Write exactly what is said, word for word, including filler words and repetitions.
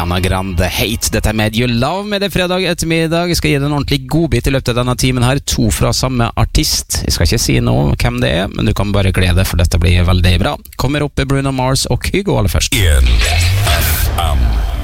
Ariana Grande, Hate. Dette er Made You Love med det fredag ettermiddag. Jeg skal gi deg en ordentlig godbit i løpet av denne timen her. To fra samme artist. Jeg skal ikke si noe hvem det er, men du kan bare glede deg, for dette blir veldig bra. Kommer opp i Bruno Mars og Kygo aller først. N F M